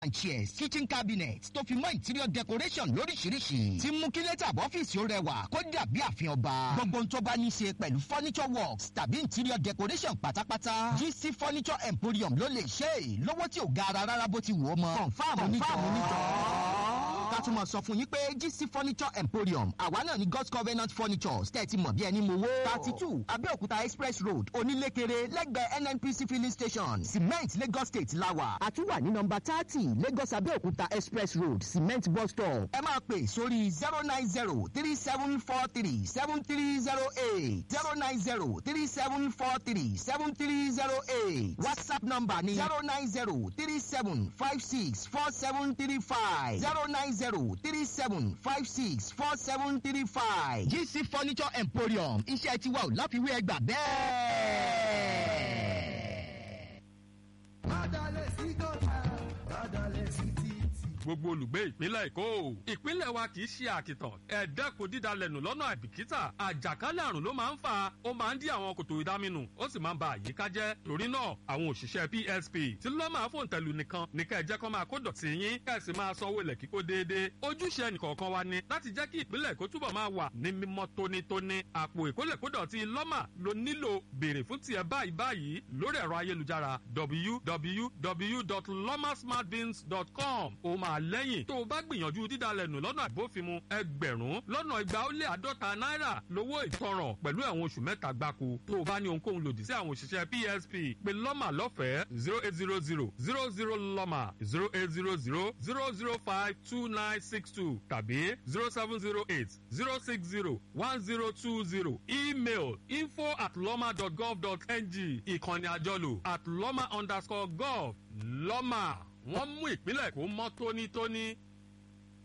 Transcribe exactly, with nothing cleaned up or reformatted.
and chairs, kitchen cabinets tó fi mọ́ interior decoration lóríṣiríṣi tí mú kí lẹ́tà bọ́fíìsì ó rẹwà kó dàbí ààfin ọba. gbogbo ohun tó bá ní í ṣe pẹ̀lú furniture works tàbí interior decoration pátápátá G C Furniture Emporium ló lè ṣe é lówó tí ò ga ara rárá bó ti wù ọ́ mọ́. confam onítọ̀ ká tún mọ̀ sọ fún yín pé G C Furniture Emporium àwa náà ní God's Covenant Furniture tẹ́tí mọ̀ bí ẹni mowó. thirty two Abẹ́òkúta Express Road Onílékeré lẹ́gbẹ̀ẹ́ N N P C filling station Cement Lagos State lawa. àtúwà ní nọ́mbà thirty Lagos Abẹ́òkúta Express Road Cement bus stop. ẹ máa pè sórí zero nine zero three seven four three seven three zero eight zero nine zero three seven four three seven three zero eight WhatsApp number ni zero nine zero three seven five six four seven three five zero nine zero three seven five six four seven three five. G C Furniture Emporium iṣẹ́ tiwa ò láfiwé ẹgbà bẹ́ẹ̀. gbogbo olùgbé ìpínlẹ̀ Èkó ìpínlẹ̀ wa kì í ṣe àkìtàn ẹ dẹ́kun dídalẹ̀nù lọ́nà àìbìkítà àjàkálẹ̀ àrùn ló máa ń fà ó máa ń dí àwọn kòtò ìdáminù ó sì máa ń ba àyíká jẹ́ torí náà àwọn òṣìṣẹ́ P S P tí ló máa fòun tẹ̀lú nìkan ní ká ẹ jẹ́ kó máa kó dọ̀tí yín ká ẹ sì máa sanwó ilẹ̀ kíkó déédéé ojúṣe ẹnìkọ̀ọ̀kan wa ni láti jẹ́ kí ìpínlẹ̀ Èkó túbọ̀ máa wà ní mímọ́ tónítóní àpò ìkólẹ̀kódọ̀tí lọ́mà ló nílò béèrè fún tiẹ̀ báyìí báyìí lórí ẹ̀rọ ayélujára w w w dot loma smart bins dot com ó máa lẹ́yìn tó o bá gbìyànjú dídalẹ̀nù lọ́nà àbófinmu ẹgbẹ̀rún lọ́nà igba ó lé àádọ́ta náírà lówó ìtanràn pẹ̀lú ẹ̀wọ̀n oṣù mẹ́ta gbáko tó o bá ní ohunkóhun lòdì sí àwọn òṣìṣẹ́ P S P pé lọ́mà lọ́fẹ̀ẹ́ zero eight zero zero zero zero lọ́mà zero eight zero zero zero zero five two nine six two tàbí zero seven zero eight zero six zero one zero two zero email info at loma dot gov dot ng ìkànnì àjọlò at loma underscore gov lọ́mà wọ́n mú ìpínlẹ̀ Èkó mọ́ tónítóní.